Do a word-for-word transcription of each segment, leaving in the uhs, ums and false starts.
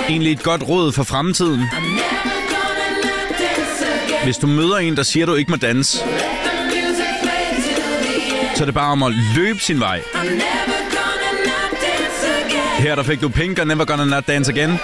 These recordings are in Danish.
Egentlig et godt råd for fremtiden. Hvis du møder en, der siger, at du ikke må danse, så er det bare om at løbe sin vej. Her der fik du Pink og Never Gonna Not Dance Again.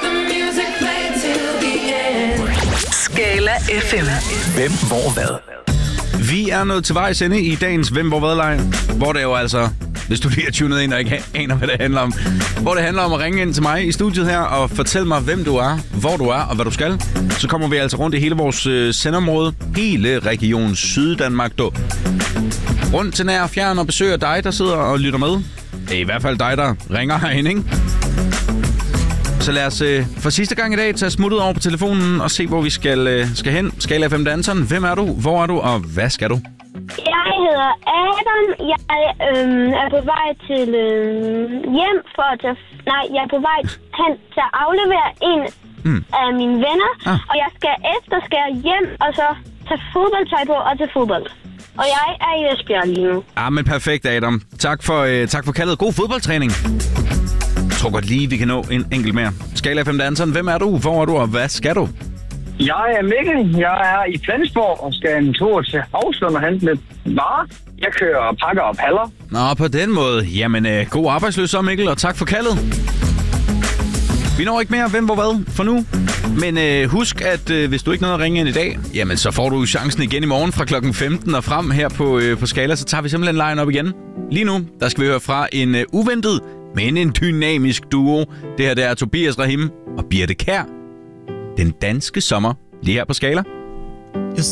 Skala F M. Hvem, hvor, hvad? Vi er nået til vejs ende i dagens Hvem, hvor, hvad-leg, hvor det jo altså, hvis du lige er tunet ind og ikke aner, hvad det handler om, hvor det handler om at ringe ind til mig i studiet her og fortælle mig, hvem du er, hvor du er og hvad du skal. Så kommer vi altså rundt i hele vores øh, sendområde, hele region Syddanmark, du. Rundt til nær og fjern og besøger dig, der sidder og lytter med. Det er i hvert fald dig, der ringer herind, ikke? Så lad os øh, for sidste gang i dag tage smuttet over på telefonen og se, hvor vi skal, øh, skal hen. Skala F M-danseren. Hvem er du? Hvor er du? Og hvad skal du? Jeg hedder Adam. Jeg øhm, er på vej til øh, hjem for at tage... Nej, jeg er på vej hen til at aflevere en mm. af mine venner. Ah. Og jeg skal efter skal jeg hjem og så tage fodboldtøj på og til fodbold. Og jeg er i Esbjerg lige nu. Ah, men perfekt, Adam. Tak for, øh, tak for kaldet. God fodboldtræning. Jeg tror godt lige, vi kan nå en enkelt mere. Skala F M-danseren. Hvem er du? Hvor er du? Og hvad skal du? Jeg er Mikkel. Jeg er i Flensborg og skal en tur til Havslund og hente lidt varer. Jeg kører og pakker og paller. Nå, på den måde. Jamen, øh, god arbejdsløs så, Mikkel, og tak for kaldet. Vi når ikke mere Hvem, hvor, hvad for nu. Men øh, husk, at øh, hvis du ikke nåede at ringe ind i dag, jamen så får du chancen igen i morgen fra klokken femten og frem her på, øh, på Skala. Så tager vi simpelthen lejen op igen. Lige nu, der skal vi høre fra en øh, uventet, men en dynamisk duo. Det her, det er Tobias Rahim og Birte Kjær. Den danske sommer, lige her på Skala.